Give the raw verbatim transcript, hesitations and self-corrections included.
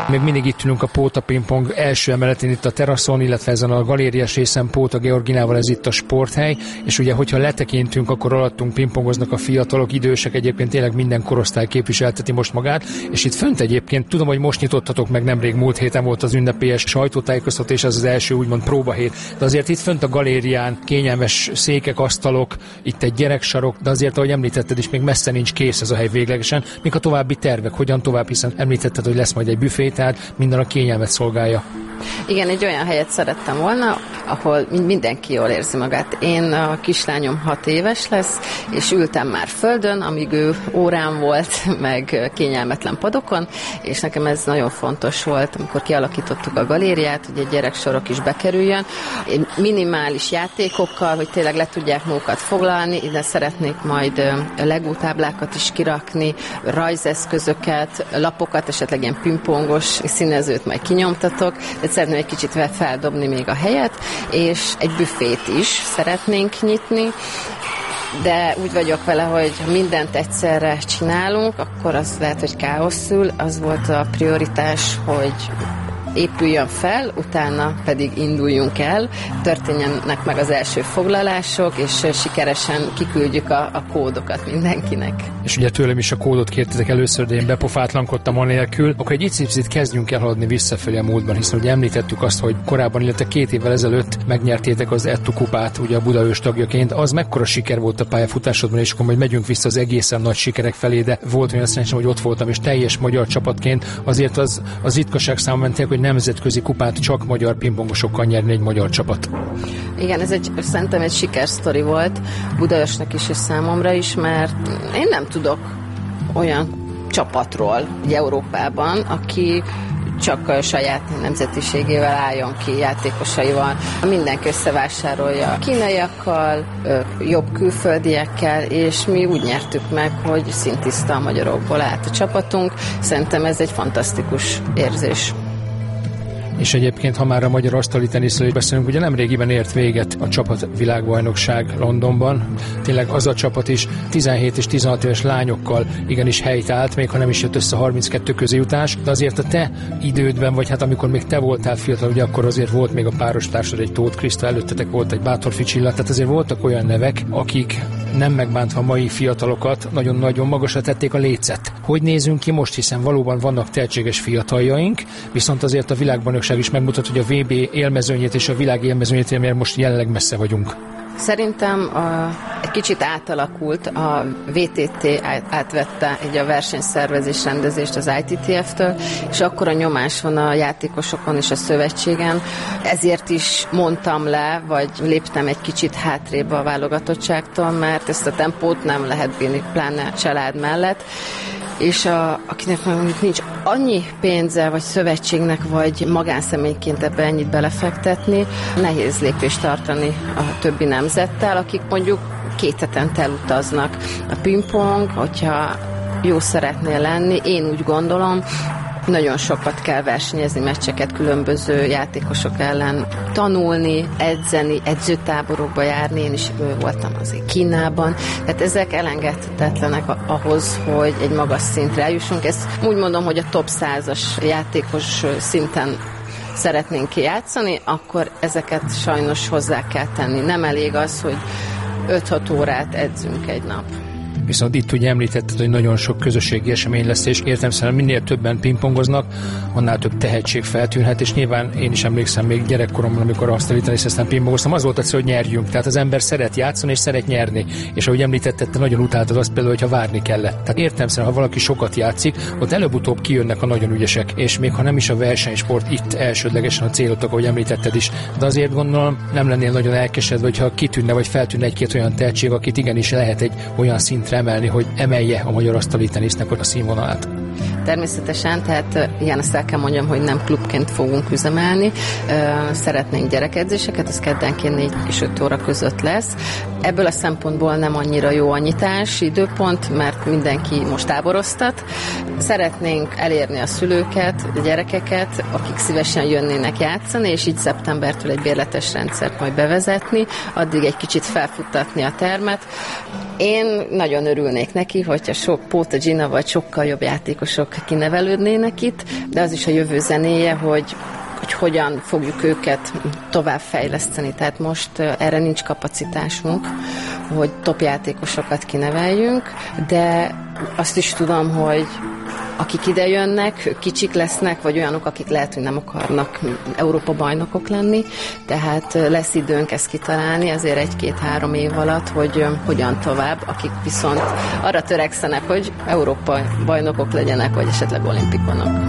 Még mindig itt ülünk a Póta Pingpong első emeletén itt a teraszon, illetve ezen a galériás részen Póta Georginával, ez itt a sporthely, és ugye, hogyha letekintünk, akkor alattunk pingpongoznak a fiatalok, idősek, egyébként tényleg minden korosztály képviselteti most magát, és itt fönt egyébként, tudom, hogy most nyitottatok meg, nemrég múlt héten volt az ünnepélyes sajtótájékoztató, és ez az első úgymond próbahét, de azért itt fönt a galérián kényelmes székek, asztalok, itt egy gyereksarok, de azért, ahogy említetted is, még messze nincs kész ez a hely véglegesen. Mik a további tervek, hogyan tovább, hiszen említetted, hogy lesz majd egy büfé, tehát minden a kényelmet szolgálja. Igen, egy olyan helyet szerettem volna, ahol mindenki jól érzi magát. Én, a kislányom hat éves lesz, és ültem már földön, amíg ő órán volt, meg kényelmetlen padokon, és nekem ez nagyon fontos volt, amikor kialakítottuk a galériát, hogy egy gyereksorok is bekerüljön. Minimális játékokkal, hogy tényleg le tudják magukat foglalni, ide szeretnék majd legótáblákat is kirakni, rajzeszközöket, lapokat, esetleg ilyen pingpongos színezőt majd kinyomtatok, de szeretném egy kicsit feldobni még a helyet, és egy büfét is szeretnénk nyitni, de úgy vagyok vele, hogy ha mindent egyszerre csinálunk, akkor az lehet, hogy káosz szül. Az volt a prioritás, hogy épüljön fel, utána pedig induljunk el, történjenek meg az első foglalások, és sikeresen kiküldjük a, a kódokat mindenkinek. És ugye tőlem is a kódot kértetek először, de én bepofátlankodtam anélkül, akkor egy icipicit kezdjünk el haladni visszafelé a múltban, hiszen ugye említettük azt, hogy korábban, illetve két évvel ezelőtt megnyertétek az Ettu kupát, ugye a Budaőrs tagjaként. Az mekkora siker volt a pályafutásodban, és akkor majd megyünk vissza az egészen nagy sikerek felé, de volt olyan szerencsém, hogy ott voltam, és teljes magyar csapatként azért az, az ritkaság számomra, hogy nemzetközi kupát csak magyar pingpongosokkal nyerni egy magyar csapat. Igen, ez egy, szerintem egy sikersztori volt Budaörsnek is és számomra is, mert én nem tudok olyan csapatról így Európában, aki csak a saját nemzetiségével álljon ki, játékosaival. Mindenki összevásárolja kínaiakkal, jobb külföldiekkel, és mi úgy nyertük meg, hogy szintiszta a magyarokból állt a csapatunk. Szerintem ez egy fantasztikus érzés. És egyébként, ha már a magyar asztali teniszről beszélünk, ugye nemrégiben ért véget a csapat világbajnokság Londonban. Tényleg az a csapat is tizenhét és tizenhat éves lányokkal igenis helyt állt, még ha nem is jött össze harminckettő közéjutás, de azért a te idődben, vagy hát amikor még te voltál fiatal, ugye akkor azért volt még a párostársad, egy Tóth Kriszta, előttetek volt egy Bátorfi Csilla, tehát azért voltak olyan nevek, akik nem megbántva a mai fiatalokat, nagyon-nagyon magasra tették a lécet. Hogy nézünk ki most, hiszen valóban vannak tehetséges fiataljaink, viszont azért a világbajnokság is megmutat, hogy a vé bé élmezőnyét és a világ élmezőnyét, mert most jelenleg messze vagyunk. Szerintem a, egy kicsit átalakult, a vé té té átvette egy a versenyszervezés rendezést az i té té ef-től, és akkor a nyomás van a játékosokon és a szövetségen. Ezért is mondtam le, vagy léptem egy kicsit hátrébb a válogatottságtól, mert ezt a tempót nem lehet bírni, pláne család mellett. És a, akinek mondjuk nincs annyi pénze, vagy szövetségnek, vagy magánszemélyként ebbe ennyit belefektetni, nehéz lépést tartani a többi nemzettel, akik mondjuk két hetente elutaznak. A pingpong, hogyha jó szeretnél lenni, én úgy gondolom, nagyon sokat kell versenyezni, meccseket különböző játékosok ellen tanulni, edzeni, edzőtáborokba járni, én is voltam azért Kínában, tehát ezek elengedhetetlenek ahhoz, hogy egy magas szintre eljussunk. Ezt úgy mondom, hogy a top százas játékos szinten szeretnénk játszani, akkor ezeket sajnos hozzá kell tenni. Nem elég az, hogy öt-hat órát edzünk egy nap. Viszont itt ugye említetted, hogy nagyon sok közösségi esemény lesz, és értelemszerűen minél többen pingpongoznak, annál több tehetség feltűnhet, és nyilván én is emlékszem még gyerekkoromban, amikor azt elíteni, és aztán pingpongoztam, az volt a cél, hogy nyerjünk. Tehát az ember szeret játszani, és szeret nyerni. És ahogy említetted, te nagyon utáltad azt például, hogyha várni kellett. Tehát értelemszerűen, ha valaki sokat játszik, ott előbb-utóbb kijönnek a nagyon ügyesek, és még ha nem is a versenysport itt elsődlegesen a célotok, ahogy említetted is. De azért gondolom, nem lennél nagyon elkeseredve, hogyha kitűnne vagy feltűnne egy-két olyan tehetség, akit igenis lehet egy olyan szintre emelni, hogy emelje a magyar asztali tenisznek a színvonalát. Természetesen, tehát igen, azt el kell mondjam, hogy nem klubként fogunk üzemelni. Szeretnénk gyerekedzéseket, ez keddenként négy és öt óra között lesz. Ebből a szempontból nem annyira jó a nyitási időpont, mert mindenki most táboroztat. Szeretnénk elérni a szülőket, a gyerekeket, akik szívesen jönnének játszani, és így szeptembertől egy bérletes rendszert majd bevezetni, addig egy kicsit felfuttatni a termet. Én nagyon örülnék neki, hogyha sok Póta Gina vagy sokkal jobb játékosok kinevelődnének itt, de az is a jövő zenéje, hogy hogy hogyan fogjuk őket tovább fejleszteni. Tehát most erre nincs kapacitásunk, hogy top játékosokat kineveljünk, de azt is tudom, hogy akik ide jönnek, ők kicsik lesznek, vagy olyanok, akik lehet, hogy nem akarnak Európa bajnokok lenni, tehát lesz időnk ezt kitalálni azért egy-két-három év alatt, hogy hogyan tovább, akik viszont arra törekszenek, hogy Európa bajnokok legyenek, vagy esetleg olimpikonok.